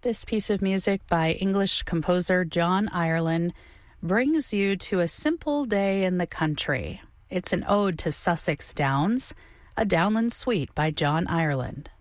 This piece of music by English composer John Ireland brings you to a simple day in the country. It's an ode to Sussex Downs, a Downland Suite by John Ireland.